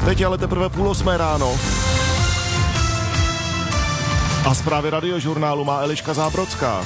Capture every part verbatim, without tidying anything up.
Teď je ale teprve půl osmé ráno. A zprávy Radiožurnálu má Eliška Zábrodská.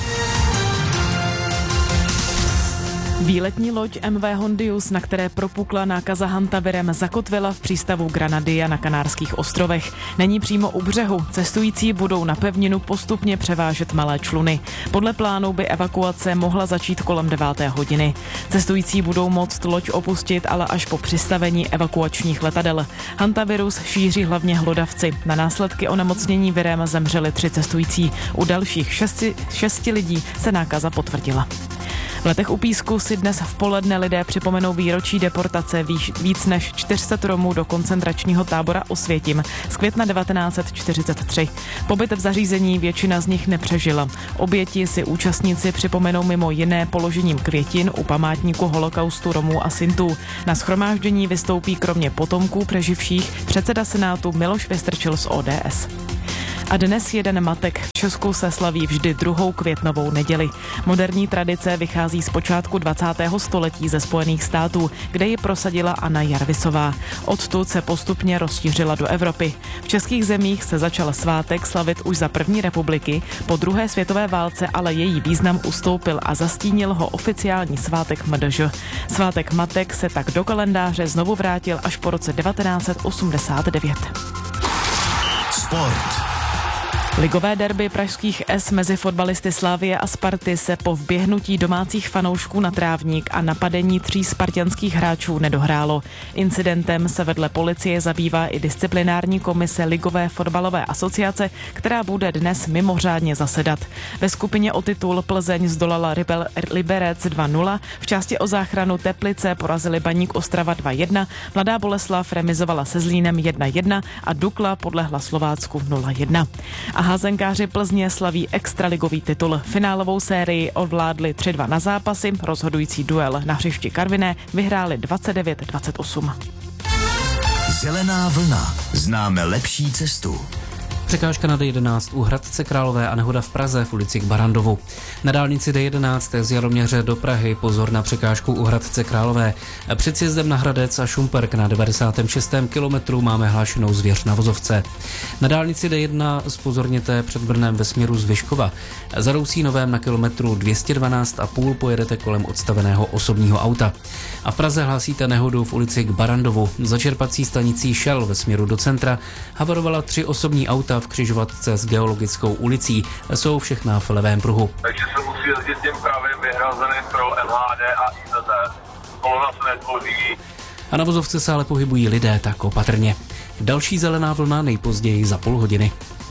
Výletní loď M V Hondius, na které propukla nákaza hantavirem, zakotvila v přístavu Granadia na Kanárských ostrovech. Není přímo u břehu. Cestující budou na pevninu postupně převážet malé čluny. Podle plánu by evakuace mohla začít kolem deváté hodiny. Cestující budou moct loď opustit, ale až po přistavení evakuačních letadel. Hantavirus šíří hlavně hlodavci. Na následky onemocnění virem zemřeli tři cestující. U dalších šesti, šesti lidí se nákaza potvrdila. V Letech u Písku si dnes v poledne lidé připomenou výročí deportace víc, víc než čtyři sta Romů do koncentračního tábora Osvětim z května devatenáct set čtyřicet tři. Pobyt v zařízení většina z nich nepřežila. Oběti si účastníci připomenou mimo jiné položením květin u památníku holokaustu Romů a Sintů. Na shromáždění vystoupí kromě potomků přeživších předseda Senátu Miloš Vystrčil z O D S. A dnes jeden matek. V Česku se slaví vždy druhou květnovou neděli. Moderní tradice vychází z počátku dvacátého století ze Spojených států, kde ji prosadila Anna Jarvisová. Odtud se postupně rozšířila do Evropy. V českých zemích se začal svátek slavit už za první republiky, po druhé světové válce ale její význam ustoupil a zastínil ho oficiální svátek M D Ž. Svátek matek se tak do kalendáře znovu vrátil až po roce devatenáct set osmdesát devět. Sport. Ligové derby pražských S mezi fotbalisty Slavie a Sparty se po vběhnutí domácích fanoušků na trávník a napadení tří spartanských hráčů nedohrálo. Incidentem se vedle policie zabývá i disciplinární komise Ligové fotbalové asociace, která bude dnes mimořádně zasedat. Ve skupině o titul Plzeň zdolala Liberec dva nula, v části o záchranu Teplice porazili Baník Ostrava dva jedna, Mladá Boleslav remizovala se Zlínem jedna jedna a Dukla podlehla Slovácku nula jedna. A házenkáři Plzně slaví extraligový titul. Finálovou sérii ovládli tři dva na zápasy, rozhodující duel na hřišti Karviné vyhráli dvacet devět dvacet osm. Zelená vlna. Známe lepší cestu. Překážka na D jedenáct u Hradce Králové a nehoda v Praze v ulici k Barandovu. Na dálnici D jedenáct z Jaroměře do Prahy pozor na překážku u Hradce Králové. Před sjezdem na Hradec a Šumperk na devadesátém šestém kilometru máme hlášenou zvěř na vozovce. Na dálnici D jedna zpozorněte před Brnem ve směru z Vyškova. Za Rousínovém na kilometru dvě stě dvanáct a půl pojedete kolem odstaveného osobního auta. A v Praze hlásíte nehodu v ulici k Barandovu. Za čerpací stanicí Shell ve směru do centra havarovala tři osobní auta v křižovatce s Geologickou ulicí. Jsou všechna v levém pruhu. Takže se musí jezdit těm právě vyhrazeným pro M H D a I Z T. Kolona se netvoří. A na vozovce se ale pohybují lidé, tak opatrně. Další zelená vlna nejpozději za půl hodiny.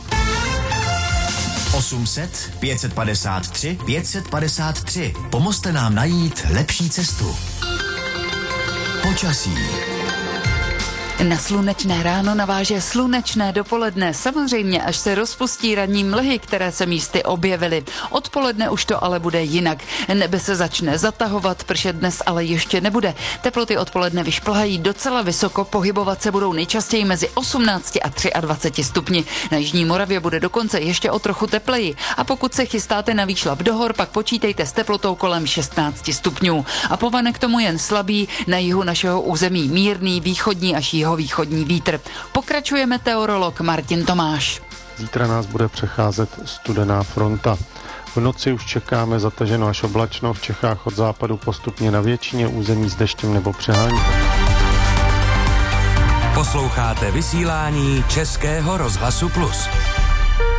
osm set, pět set padesát tři, pět set padesát tři. Pomozte nám najít lepší cestu. Počasí. Na slunečné ráno naváže slunečné dopoledne, samozřejmě až se rozpustí ranní mlhy, které se místy objevily. Odpoledne už to ale bude jinak. Nebe se začne zatahovat, pršet dnes ale ještě nebude. Teploty odpoledne vyšplhají docela vysoko, pohybovat se budou nejčastěji mezi osmnácti a dvaceti třemi stupni. Na jižní Moravě bude dokonce ještě o trochu tepleji. A pokud se chystáte na výšlap do hor, pak počítejte s teplotou kolem šestnácti stupňů. A povane k tomu jen slabý, na jihu našeho území mírný východní až jihovýchodní vítr. Pokračuje meteorolog Martin Tomáš. Zítra nás bude přecházet studená fronta. V noci už čekáme zataženo až oblačno, v Čechách od západu postupně na většině území s deštěm nebo přehání. Posloucháte vysílání Českého rozhlasu Plus.